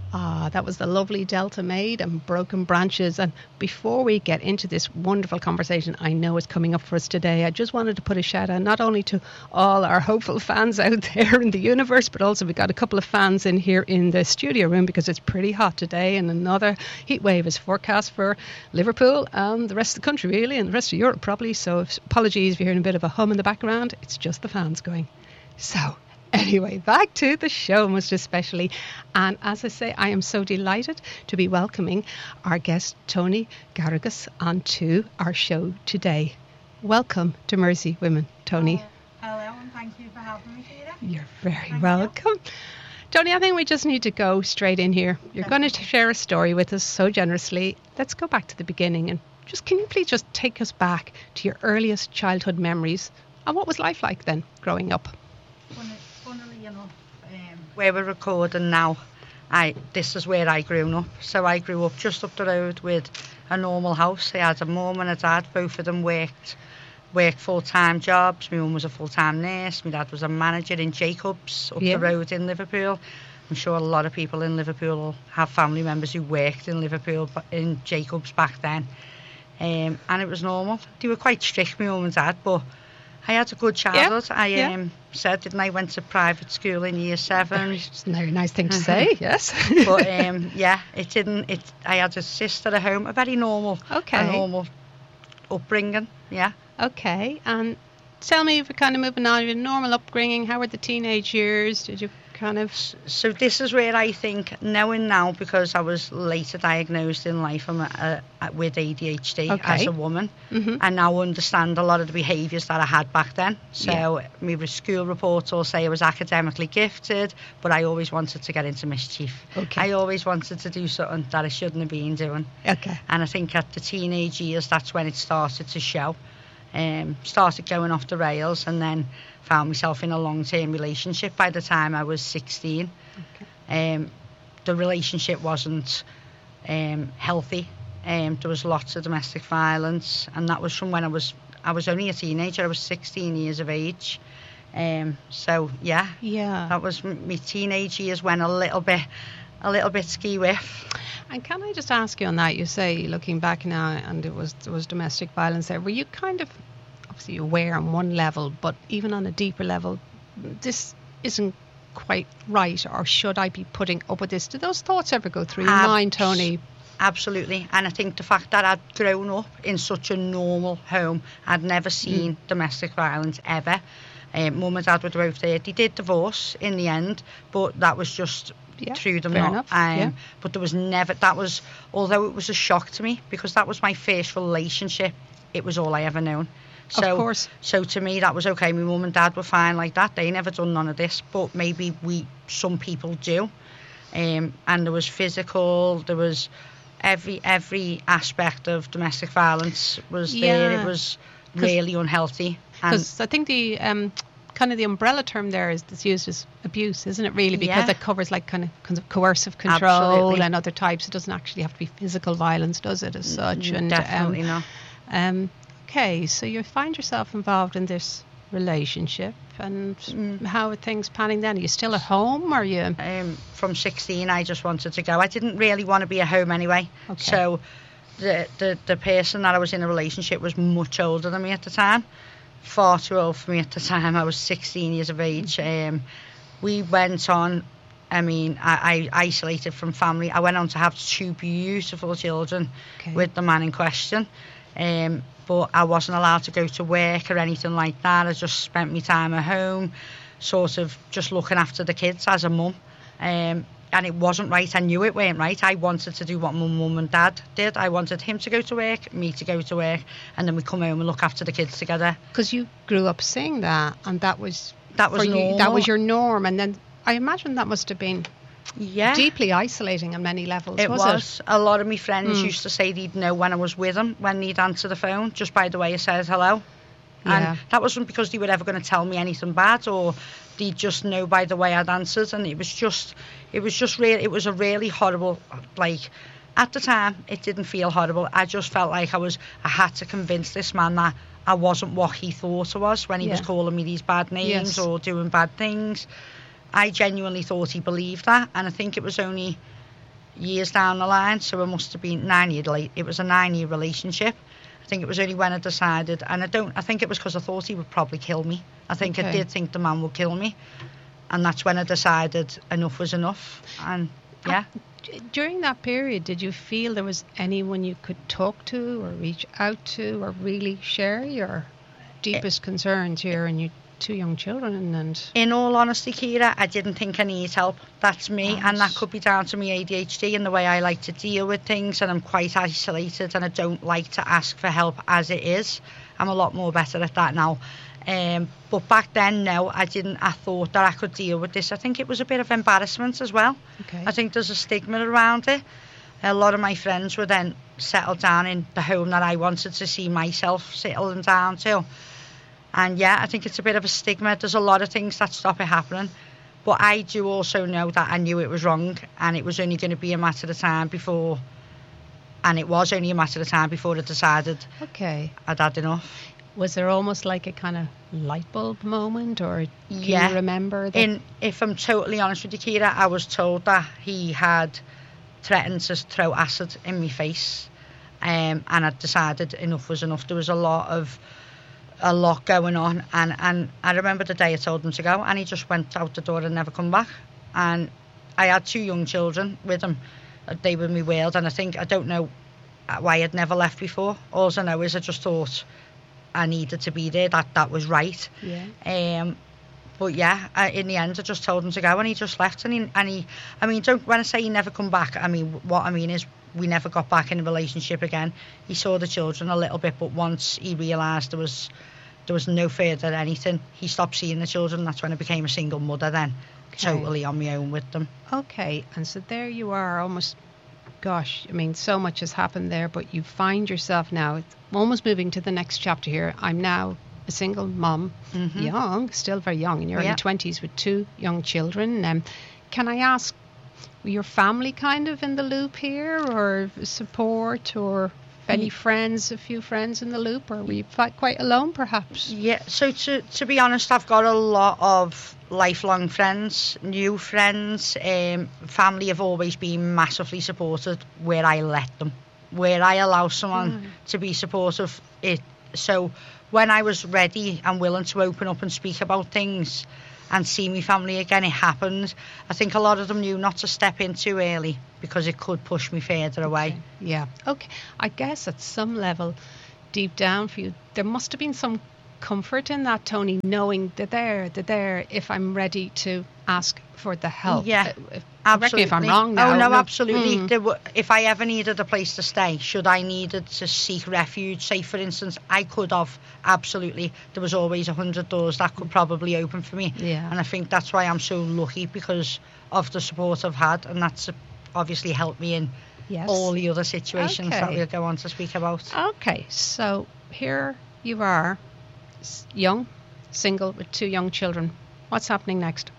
Ah, that was the lovely Delta Maid and Broken Branches. And before we get into this wonderful conversation I know is coming up for us today, I just wanted to put a shout out not only to all our hopeful fans out there in the universe, but also we've got a couple of fans in here in the studio room because it's pretty hot today and another heat wave is forecast for Liverpool and the rest of the country really, and the rest of Europe probably. So apologies if you're hearing a bit of a hum in the background. It's just the fans going. So anyway, back to the show most especially. And as I say, I am so delighted to be welcoming our guest, Tony Garrigus, onto our show today. Welcome to Mersey Women, Tony. Hello, and thank you for having me, Sheila. You're very welcome. Tony, I think we just need to go straight in here. You're going to share a story with us so generously. Let's go back to the beginning and can you please just take us back to your earliest childhood memories and what was life like then growing up? Funnily enough, where we're recording now, this is where I grew up. So I grew up just up the road with a normal house. I had a mum and a dad. Both of them worked full-time jobs. My mum was a full-time nurse. My dad was a manager in Jacobs up the road in Liverpool. I'm sure a lot of people in Liverpool have family members who worked in Liverpool, in Jacobs back then. And it was normal. They were quite strict, my mum and dad, but I had a good childhood. I said, didn't I? Went to private school in year 7. It's a very nice thing to say, yes. But it didn't. I had a sister at home, a very normal, upbringing. Yeah. Okay, and tell me, if we're kind of moving on, your normal upbringing. How were the teenage years? Did you kind of? So this is where I think, knowing now, because I was later diagnosed in life with ADHD as a woman, I now understand a lot of the behaviours that I had back then. So my school reports all say I was academically gifted, but I always wanted to get into mischief. Okay. I always wanted to do something that I shouldn't have been doing. Okay. And I think at the teenage years, that's when it started to show. Started going off the rails and then found myself in a long-term relationship by the time I was 16. Okay. The relationship wasn't healthy. There was lots of domestic violence, and that was from when I was only a teenager. I was 16 years of age. So that was my teenage years. Went a little bit ski-whiff. And can I just ask you on that? You say, looking back now, and there was domestic violence there. Were you kind of obviously aware on one level, but even on a deeper level, this isn't quite right, or should I be putting up with this? Did those thoughts ever go through your mind, Tony? Absolutely. And I think the fact that I'd grown up in such a normal home, I'd never seen domestic violence ever. Mum and dad were both there. They did divorce in the end, but that was just through them not. But there was never, although it was a shock to me, because that was my first relationship, it was all I ever known. So, of course. So to me that was okay. My mum and dad were fine like that. They never done none of this, but maybe some people do. And there was physical, there was every aspect of domestic violence was there. It was really unhealthy. Because I think the kind of the umbrella term there is used as abuse, isn't it really? Because it covers like kind of coercive control and other types. It doesn't actually have to be physical violence, does it, as such? And definitely not. Okay, so you find yourself involved in this relationship, and how are things panning then? Are you still at home, or are you? From 16, I just wanted to go. I didn't really want to be at home anyway. Okay. So the person that I was in a relationship was much older than me at the time. Far too old for me at the time. I was 16 years of age. We went on, I isolated from family. I went on to have 2 beautiful children with the man in question. But I wasn't allowed to go to work or anything like that. I just spent my time at home, sort of just looking after the kids as a mum. And it wasn't right. I knew it weren't right. I wanted to do what my mum and dad did. I wanted him to go to work, me to go to work, and then we come home and look after the kids together. Because you grew up seeing that, and that was normal. That was your norm. And then I imagine that must have been deeply isolating on many levels. It was. A lot of my friends used to say they'd know when I was with them, when they'd answer the phone, just by the way I said hello. And that wasn't because they were ever going to tell me anything bad, or they'd just know by the way I'd answered. And it was a really horrible, like, at the time it didn't feel horrible. I just felt like I had to convince this man that I wasn't what he thought I was when he was calling me these bad names or doing bad things. I genuinely thought he believed that, and I think it was only years down the line, so it must have been 9 years late. It was a 9-year relationship. I think it was only when I decided, and I think it was because I thought he would probably kill me. I think I did think the man would kill me, and that's when I decided enough was enough. And yeah. During that period, did you feel there was anyone you could talk to or reach out to or really share your deepest concerns here and your 2 young children? And in all honesty, Ciara, I didn't think I needed help. That's me, and that could be down to my ADHD and the way I like to deal with things, and I'm quite isolated and I don't like to ask for help as it is. I'm a lot more better at that now. But back then, no, I didn't. I thought that I could deal with this. I think it was a bit of embarrassment as well. Okay. I think there's a stigma around it. A lot of my friends were then settled down in the home that I wanted to see myself settling down to. And yeah, I think it's a bit of a stigma. There's a lot of things that stop it happening. But I do also know that I knew it was wrong, and it was only going to be a matter of time before, and it was only a matter of time before I decided I'd had enough. Was there almost like a kind of light bulb moment, or do you remember that? If I'm totally honest with you, Ciara, I was told that he had threatened to throw acid in my face, and I decided enough was enough. There was a lot going on, and I remember the day I told him to go, and he just went out the door and never come back. And I had 2 young children with him. They were my world, and I don't know why I'd never left before. All I know is I just thought I needed to be there, that was right. But yeah, in the end I just told him to go, and he just left, and he I mean, when I say he never come back, I mean, what I mean is we never got back in a relationship again. He saw the children a little bit, but once he realised there was no further anything, he stopped seeing the children. That's when I became a single mother then, totally on my own with them. Okay, and so there you are, almost, gosh, I mean, so much has happened there, but you find yourself now almost moving to the next chapter here. I'm now a single mum, young, still very young, in your early 20s with 2 young children. Can I ask, were your family kind of in the loop here, or support, or any friends, a few friends in the loop, or were you quite alone perhaps? Yeah, so to be honest, I've got a lot of lifelong friends, new friends. Family have always been massively supported where I let them, where I allow someone to be supportive. So when I was ready and willing to open up and speak about things and see my family again, it happened. I think a lot of them knew not to step in too early because it could push me further away. Yeah. Okay. I guess at some level, deep down for you, there must have been some comfort in that, Tony, knowing that they're there if I'm ready to ask for the help. Yeah, absolutely. Correct me if I'm wrong now. Oh, no, absolutely. If I ever needed a place to stay, should I needed to seek refuge, say, for instance, I could have, absolutely. There was always 100 doors that could probably open for me. Yeah. And I think that's why I'm so lucky, because of the support I've had, and that's obviously helped me in all the other situations that we'll go on to speak about. Okay, so here you are, young, single with 2 young children. What's happening next?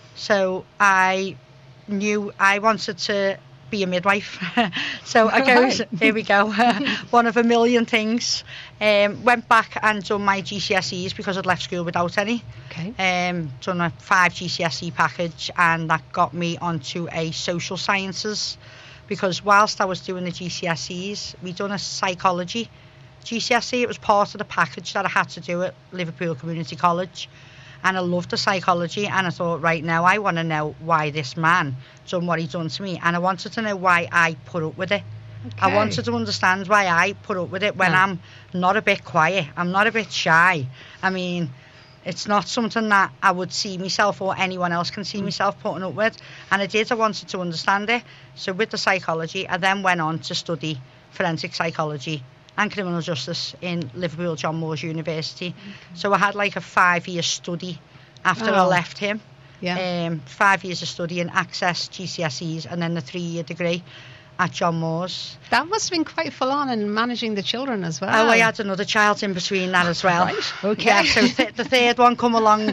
So I knew I wanted to be a midwife. So I goes, here we go, one of a million things. Went back and done my GCSEs because I'd left school without any. Okay. Done a 5 GCSE package, and that got me onto a social sciences, because whilst I was doing the GCSEs, we done a psychology GCSE. It was part of the package that I had to do at Liverpool Community College. And I loved the psychology, and I thought, right now, I want to know why this man done what he done to me, and I wanted to know why I put up with it. Okay. I wanted to understand why I put up with it when I'm not a bit quiet, I'm not a bit shy. I mean, it's not something that I would see myself or anyone else can see myself putting up with, and I wanted to understand it. So with the psychology, I then went on to study forensic psychology and criminal justice in Liverpool John Moores University. Okay. So I had like a 5-year study after I left him. Yeah. 5 years of study in Access, GCSEs, and then the 3-year degree at John Moores. That must have been quite full on in managing the children as well. Oh, I had another child in between that as well. Right. Okay. Yeah, so the third one come along,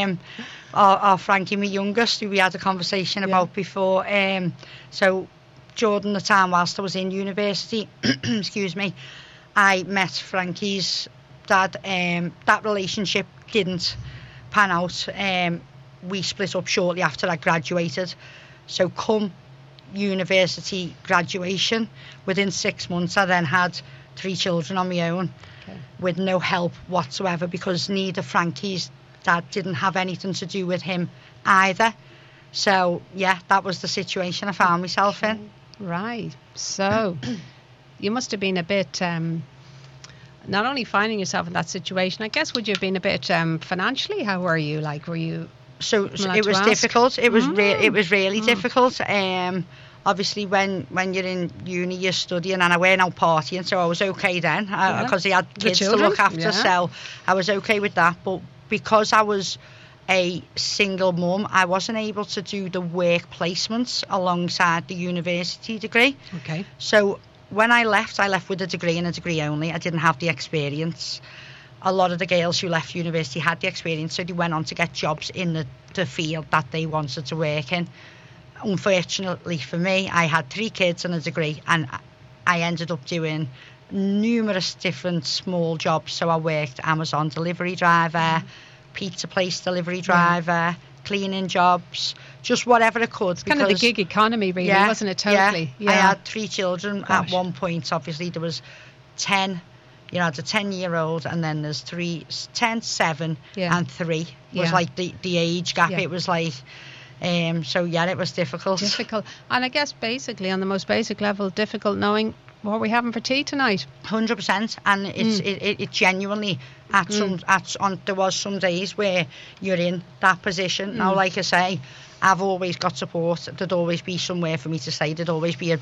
our Frankie, my youngest, who we had a conversation about before. So during the time whilst I was in university, excuse me, I met Frankie's dad. That relationship didn't pan out. We split up shortly after I graduated. So come university graduation, within 6 months I then had 3 children on my own, with no help whatsoever, because neither Frankie's dad didn't have anything to do with him either. So yeah, that was the situation I found myself in. Right. So you must have been a bit not only finding yourself in that situation, I guess, would you have been a bit financially, how were you? Like, were you... So it was difficult. It was really difficult. Obviously, when you're in uni, you're studying, and I went out partying, so I was okay then, because he had kids to look after, so I was okay with that. But because I was a single mum, I wasn't able to do the work placements alongside the university degree. Okay. So when I left with a degree and a degree only. I didn't have the experience. A lot of the girls who left university had the experience, so they went on to get jobs in the field that they wanted to work in. Unfortunately for me, I had 3 kids and a degree, and I ended up doing numerous different small jobs. So I worked Amazon delivery driver, pizza place delivery driver, cleaning jobs, just whatever I could. It's kind of the gig economy, really, wasn't it? Totally. Yeah. I had 3 children at one point. Obviously, there was 10. You know, it's a 10-year-old, and then there's 3, 10, 7, and 3 was like the age gap. It was like, so yeah, it was difficult. And I guess basically, on the most basic level, difficult knowing what we're having for tea tonight. 100%, and it genuinely there was some days where you're in that position. Now, like I say, I've always got support. There'd always be somewhere for me to stay. There'd always be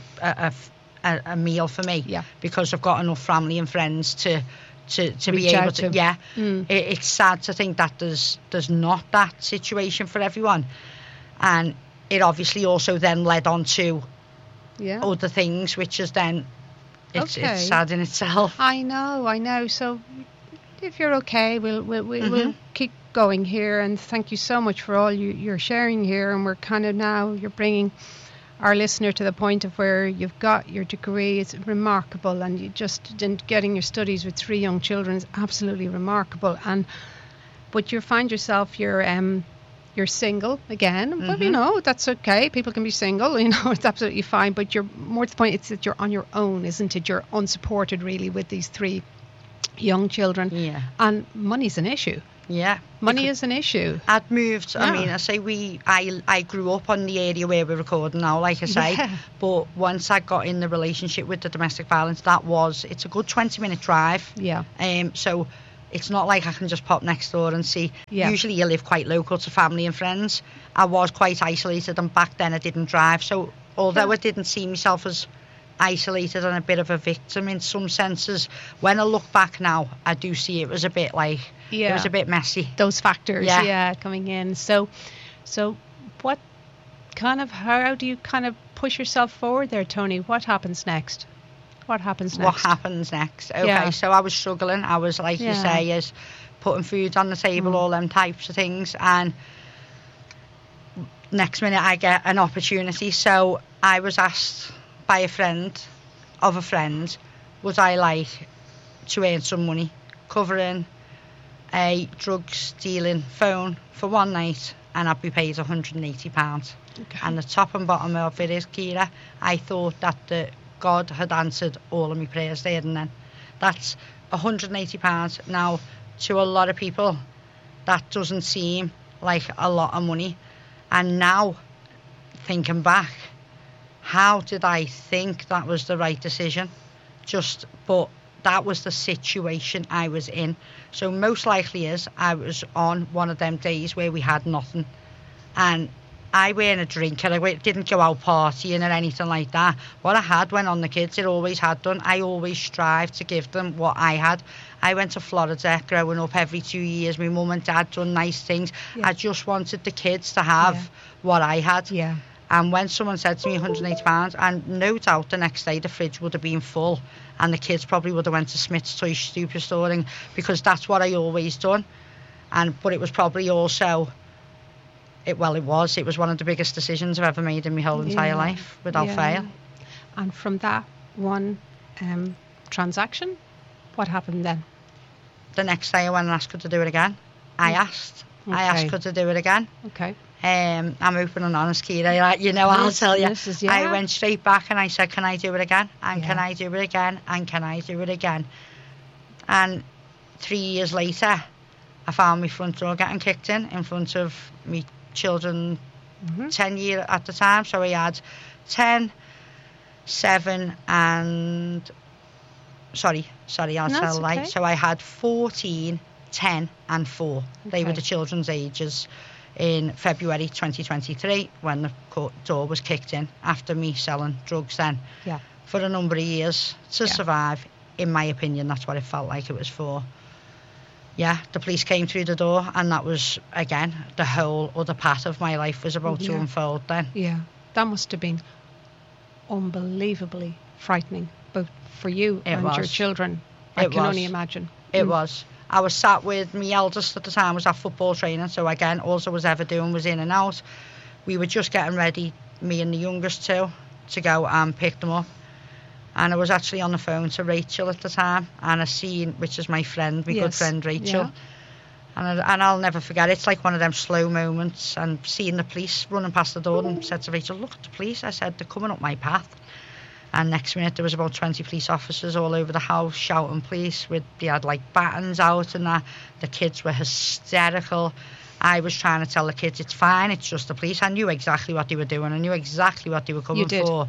a meal for me, because I've got enough family and friends to be able to. It's sad to think that there's not that situation for everyone, and it obviously also then led on to other things, which is then it's sad in itself. I know. So if you're okay, we'll keep going here, and thank you so much for all you're sharing here. And we're kind of now, you're bringing our listener to the point of where you've got your degree. It's remarkable, and you just getting your studies with 3 young children is absolutely remarkable. But you find yourself, you're single again, but you know, that's okay. People can be single, you know, it's absolutely fine. But you're more to the point, it's that you're on your own, isn't it? You're unsupported really with these 3 young children, and money's an issue. Money is an issue. I'd moved. I mean, I grew up on the area where we're recording now, like I say. But once I got in the relationship with the domestic violence, it's a good 20-minute drive. So it's not like I can just pop next door and see. Usually you live quite local to family and friends. I was quite isolated, and back then I didn't drive. So although I didn't see myself as isolated and a bit of a victim in some senses, when I look back now, I do see it was a bit like it was a bit messy, those factors coming in. So what kind of, how do you kind of push yourself forward there, Tony? What happens next? Okay, so I was struggling. I was, like you say, is putting food on the table, all them types of things, and next minute I get an opportunity. So I was asked by a friend of a friend, would I like to earn some money covering a drugs dealing phone for one night, and I'd be paid £180. And the top and bottom of it is, Kira, I thought that God had answered all of my prayers there and then. That's £180. Now, to a lot of people, that doesn't seem like a lot of money. And now, thinking back, how did I think that was the right decision? But that was the situation I was in. So most likely I was on one of them days where we had nothing. And I weren't a drinker. I didn't go out partying or anything like that. What I had went on the kids. It always had done. I always strived to give them what I had. I went to Florida growing up every 2 years. My mum and dad done nice things. I just wanted the kids to have what I had. And when someone said to me £180, and no doubt the next day the fridge would have been full, and the kids probably would have went to Smith's Toy Superstore, because that's what I always done. But it was probably also, it was one of the biggest decisions I've ever made in my whole entire life, without fail. And from that one transaction, what happened then? The next day I went and asked her to do it again. I asked her to do it again. I'm open and honest, Kira. You know, I'll tell you. I went straight back and I said, can I do it again? And can I do it again? And can I do it again? And 3 years later, I found my front door getting kicked in front of me children, 10 years at the time. So I had 10, 7 and... Sorry, I'll tell a lie. So I had 14, 10 and 4. Okay. They were the children's ages in February 2023 when the court door was kicked in after me selling drugs then for a number of years to survive. In my opinion, that's what it felt like it was for. Yeah, the police came through the door and that was, again, the whole other part of my life was about to unfold then. Yeah, that must have been unbelievably frightening, both for you and your children. I can only imagine. It was. I was sat with my eldest at the time, was at football training, so again, all I was ever doing was in and out. We were just getting ready, me and the youngest two, to go and pick them up. And I was actually on the phone to Rachel at the time, and I seen, which is my friend, my good friend Rachel. And I'll never forget, it's like one of them slow moments, and seeing the police running past the door and said to Rachel, look at the police. I said, they're coming up my path. And next minute there was about 20 police officers all over the house shouting police. They had like batons out and that. The kids were hysterical. I was trying to tell the kids, it's fine, it's just the police. I knew exactly what they were doing. I knew exactly what they were coming for.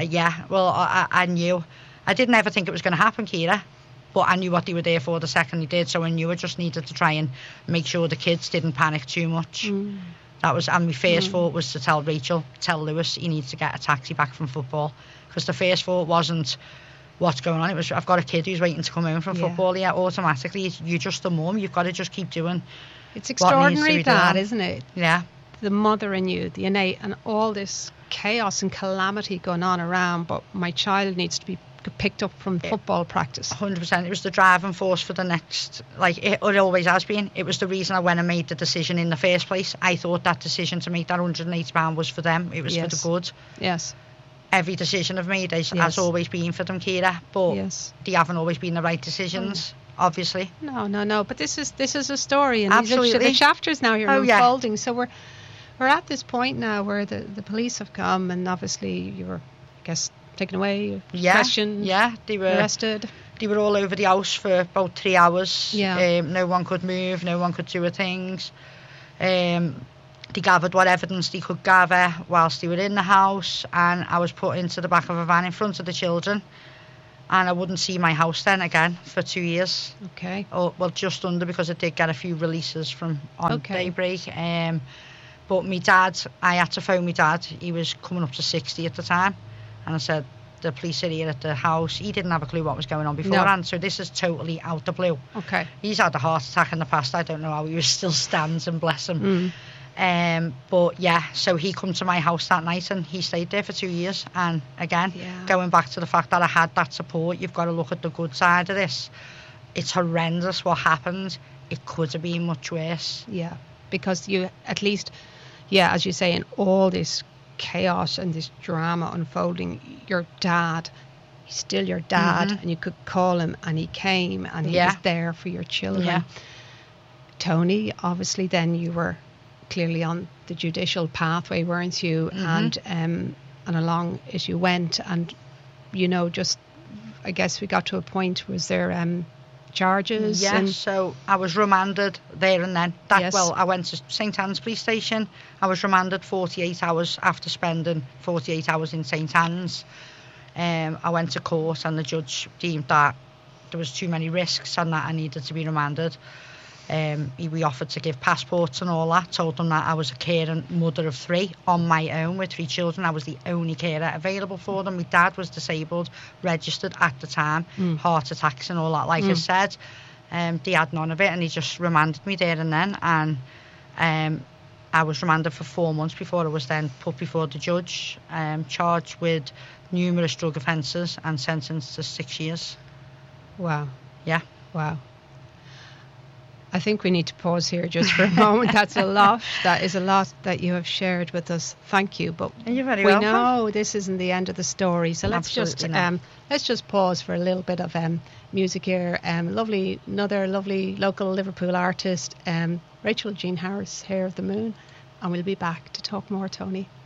I knew. I didn't ever think it was going to happen, Kira. But I knew what they were there for the second they did. So I knew I just needed to try and make sure the kids didn't panic too much. That was, and my first thought was to tell Rachel, tell Lewis he needs to get a taxi back from football. Because the first thought wasn't what's going on. It was, I've got a kid who's waiting to come home from football. Yeah, automatically, you're just a mum. You've got to just keep doing. It's extraordinary that, isn't it? Yeah. The mother in you, the innate, and all this chaos and calamity going on around, but my child needs to be picked up from football practice. 100%. It was the driving force for the next, like it always has been. It was the reason I went and made the decision in the first place. I thought that decision to make that £180 was for them. It was for the good. Yes. Every decision I've made has always been for them, Kira, but they haven't always been the right decisions, obviously. No. But this is a story, and absolutely. The chapters now you're unfolding. So we're at this point now where the police have come, and obviously you were, I guess, taken away, questioned, they were arrested. They were all over the house for about 3 hours. No one could move, no one could do a things. They gathered what evidence they could gather whilst they were in the house, and I was put into the back of a van in front of the children, and I wouldn't see my house then again for 2 years. Okay. Well, just under, because I did get a few releases from daybreak. But my dad, I had to phone my dad. He was coming up to 60 at the time, and I said, the police are here at the house. He didn't have a clue what was going on beforehand, so this is totally out the blue. Okay. He's had a heart attack in the past. I don't know how he still stands, and bless him. But yeah, so he come to my house that night and he stayed there for 2 years. And again, going back to the fact that I had that support, you've got to look at the good side of this. It's horrendous what happened. It could have been much worse. Yeah, because you at least, as you say, in all this chaos and this drama unfolding, your dad, he's still your dad, and you could call him, and he came, and he was there for your children. Tony, obviously then you were clearly on the judicial pathway, weren't you? And along as you went, and just I guess we got to a point, was there charges? So I was remanded there and then. Well, I went to St Anne's police station. I was remanded 48 hours after spending 48 hours in St Anne's. I went to court, and the judge deemed that there was too many risks and that I needed to be remanded. We offered to give passports and all that, told them that I was a caring mother of 3 on my own with 3 children. I was the only carer available for them. My dad was disabled, registered at the time, heart attacks and all that, like I said. They had none of it, and he just remanded me there and then. And I was remanded for 4 months before I was then put before the judge, charged with numerous drug offences and sentenced to 6 years. Wow. Yeah. Wow. I think we need to pause here just for a moment. That's a lot. That is a lot that you have shared with us. Thank you. But you're very welcome. We know this isn't the end of the story, so let's just pause for a little bit of music here. Another lovely local Liverpool artist, Rachel Jean Harris, Hair of the Moon. and we'll be back to talk more, Tony.